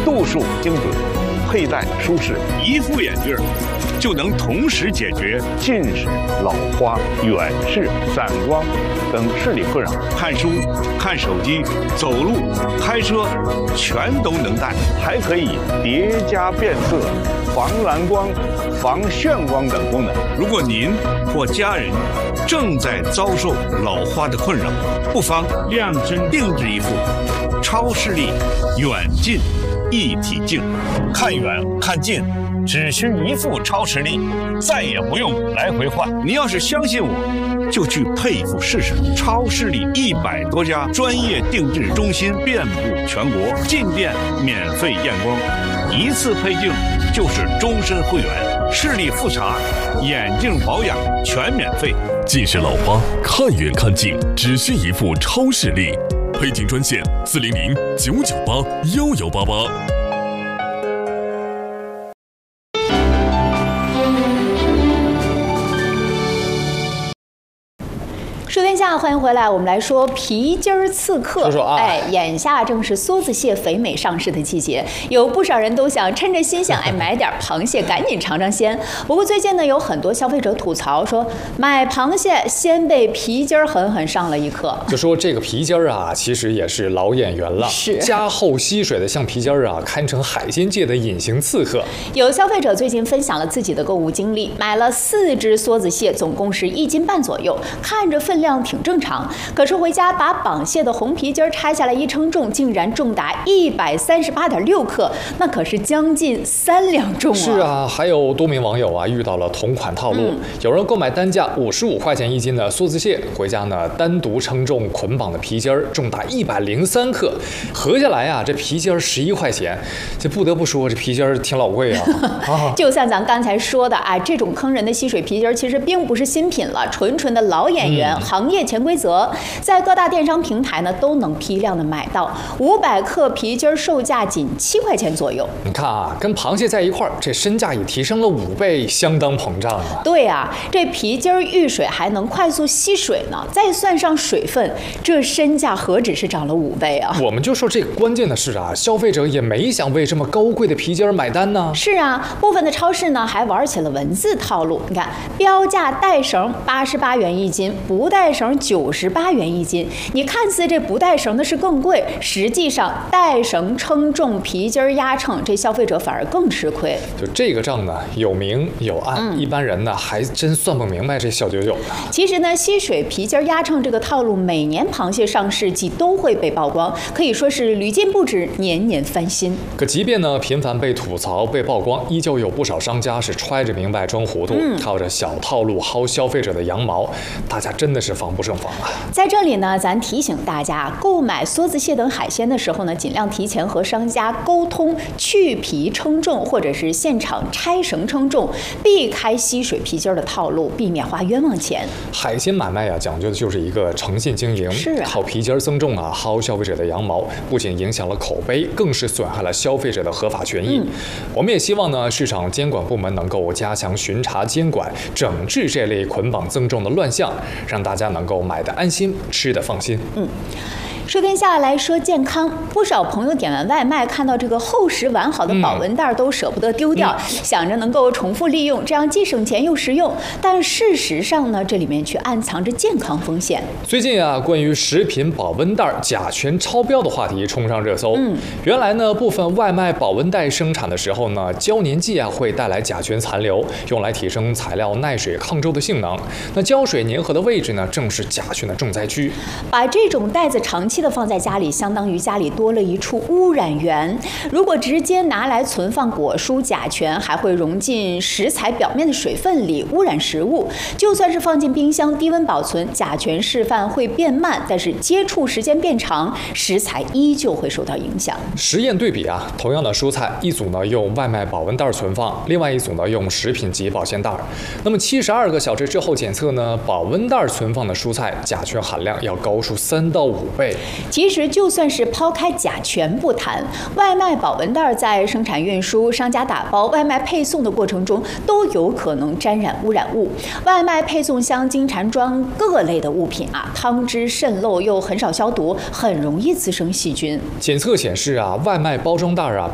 度数精准，佩戴舒适， 一副眼镜就能同时解决近视、老花、远视、散光等视力困扰。 看书、看手机、走路、开车，全都能戴， 还可以叠加变色、防蓝光、防眩光等功能。 如果您或家人正在遭受老花的困扰，不妨量身定制一副超视力远近一体镜，看远看近只需一副超视力，再也不用来回换。您要是相信我，就去配一副试试。超视力100多家专业定制中心遍布全国，进店免费验光，一次配镜就是终身会员。视力复查、眼镜保养全免费。 近视老花看远看近只需一副超视力，配镜专线400-998-1188。 说天下，欢迎回来。我们来说皮筋儿刺客。 说啊， 眼下正是梭子蟹肥美上市的季节，有不少人都想趁着新鲜，买点螃蟹，赶紧尝尝鲜。不过最近呢，有很多消费者吐槽说，买螃蟹先被皮筋儿狠狠上了一课。 就说这个皮筋儿啊，其实也是老演员了， 是加厚吸水的橡皮筋儿啊，堪称海鲜界的隐形刺客。 有消费者最近分享了自己的购物经历，买了4只梭子蟹，总共是1斤半左右，看着分量挺正常，可是回家把绑蟹的红皮筋拆下来一称重，竟然重达138.6克，那可是将近3两重啊！ 是啊，还有多名网友啊遇到了同款套路，有人购买单价55块钱1斤的梭子蟹，回家呢单独称重捆绑的皮筋重达103克，合下来啊这皮筋11块钱，这不得不说这皮筋挺老贵啊！ 就像咱刚才说的啊，这种坑人的吸水皮筋其实并不是新品了，纯纯的老演员，行业潜规则，在各大电商平台呢都能批量的买到，500克皮筋售价仅7块钱左右。 你看啊，跟螃蟹在一块儿，这身价也提升了5倍，相当膨胀啊！ 对啊，这皮筋遇水还能快速吸水呢，再算上水分，这身价何止是涨了5倍啊！ 我们就说这个关键的是啊，消费者也没想为这么高贵的皮筋买单呢。 是啊，部分的超市呢还玩起了文字套路。你看，标价带绳88元1斤，不带绳98元1斤。你看似这不带绳的是更贵，实际上带绳称重、皮筋压秤，这消费者反而更吃亏。 就这个账呢，有明有暗，一般人呢还真算不明白这小九九的。 其实呢，吸水皮筋压秤这个套路，每年螃蟹上市季都会被曝光，可以说是屡禁不止，年年翻新。 可即便呢频繁被吐槽、被曝光，依旧有不少商家是揣着明白装糊涂，靠着小套路薅消费者的羊毛，大家真的是防不胜防啊！ 在这里呢，咱提醒大家，购买梭子蟹等海鲜的时候呢，尽量提前和商家沟通去皮称重，或者是现场拆绳称重，避开吸水皮筋的套路，避免花冤枉钱。 海鲜买卖啊，讲究的就是一个诚信经营， 是啊， 靠皮筋增重啊，薅消费者的羊毛，不仅影响了口碑，更是损害了消费者的合法权益。我们也希望呢，市场监管部门能够加强巡查监管，整治这类捆绑增重的乱象，让大家能够买得安心，吃得放心。 说天下来说健康，不少朋友点完外卖，看到这个厚实完好的保温袋都舍不得丢掉，想着能够重复利用，这样既省钱又实用。但事实上呢，这里面却暗藏着健康风险。 最近啊，关于食品保温袋甲醛超标的话题冲上热搜。原来呢，部分外卖保温袋生产的时候呢，胶粘剂啊会带来甲醛残留，用来提升材料耐水抗皱的性能。那胶水粘合的位置呢，正是甲醛的重灾区。把这种袋子长期的放在家里，相当于家里多了一处污染源。如果直接拿来存放果蔬，甲醛还会溶进食材表面的水分里，污染食物。就算是放进冰箱低温保存，甲醛释放会变慢，但是接触时间变长，食材依旧会受到影响。 实验对比啊，同样的蔬菜，一组呢用外卖保温袋存放，另外一组呢用食品级保鲜袋。那么72个小时之后检测呢，保温袋存放的蔬菜甲醛含量要高出3到5倍。 其实就算是抛开甲醛不谈，外卖保温袋在生产运输、商家打包、外卖配送的过程中都有可能沾染污染物。外卖配送箱经常装各类的物品啊，汤汁渗漏又很少消毒，很容易滋生细菌。 检测显示啊，外卖包装袋啊